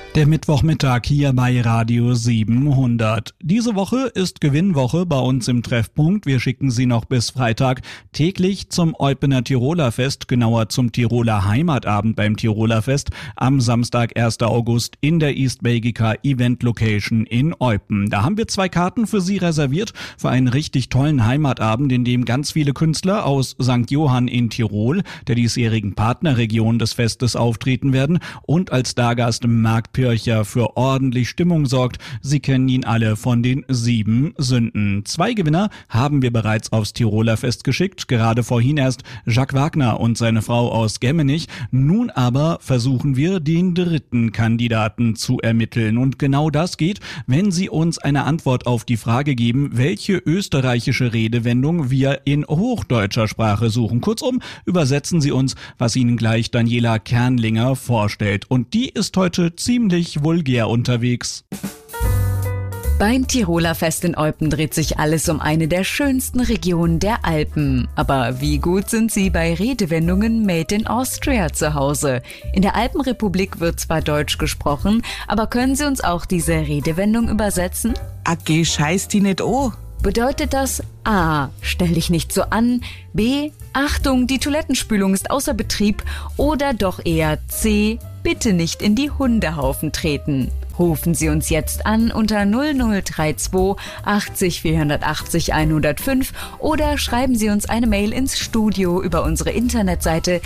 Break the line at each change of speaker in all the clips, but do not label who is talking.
Der Mittwochmittag hier bei Radio 700. Diese Woche ist Gewinnwoche bei uns im Treffpunkt. Wir schicken Sie noch bis Freitag täglich zum Eupener Tiroler Fest, genauer zum Tiroler Heimatabend beim Tiroler Fest am Samstag, 1. August in der East Belgica Event Location in Eupen. Da haben wir 2 Karten für Sie reserviert für einen richtig tollen Heimatabend, in dem ganz viele Künstler aus St. Johann in Tirol, der diesjährigen Partnerregion des Festes, auftreten werden und als Stargast Marc Pircher für ordentlich Stimmung sorgt. Sie kennen ihn alle von den 7 Sünden. 2 Gewinner haben wir bereits aufs Tiroler Fest geschickt, gerade vorhin erst Jacques Wagner und seine Frau aus Gemmenich. Nun aber versuchen wir, den 3. Kandidaten zu ermitteln. Und genau das geht, wenn Sie uns eine Antwort auf die Frage geben, welche österreichische Redewendung wir in hochdeutscher Sprache suchen. Kurzum, übersetzen Sie uns, was Ihnen gleich Daniela Kernlinger vorstellt. Und die ist heute ziemlich vulgär unterwegs.
Beim Tiroler Fest in Eupen dreht sich alles um eine der schönsten Regionen der Alpen. Aber wie gut sind Sie bei Redewendungen Made in Austria zu Hause? In der Alpenrepublik wird zwar Deutsch gesprochen, aber können Sie uns auch diese Redewendung übersetzen?
Geh scheiß die nicht an.
Bedeutet das A. Stell dich nicht so an, B. Achtung, die Toilettenspülung ist außer Betrieb oder doch eher C. Bitte nicht in die Hundehaufen treten. Rufen Sie uns jetzt an unter 0032 80 480 105 oder schreiben Sie uns eine Mail ins Studio über unsere Internetseite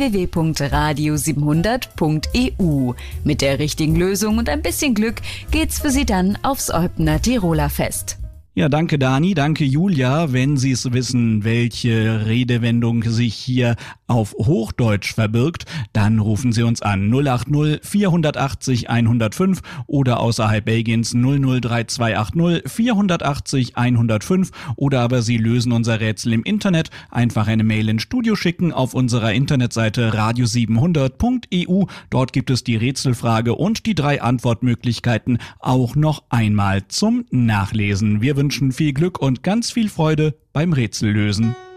www.radio700.eu. Mit der richtigen Lösung und ein bisschen Glück geht's für Sie dann aufs Eupener Tiroler Fest.
Ja, danke Dani, danke Julia. Wenn Sie es wissen, welche Redewendung sich hier auf Hochdeutsch verbirgt, dann rufen Sie uns an 080 480 105 oder außerhalb Belgiens 003280 480 105 oder aber Sie lösen unser Rätsel im Internet. Einfach eine Mail ins Studio schicken auf unserer Internetseite radio700.eu. Dort gibt es die Rätselfrage und die 3 Antwortmöglichkeiten auch noch einmal zum Nachlesen. Wir wünschen viel Glück und ganz viel Freude beim Rätsellösen.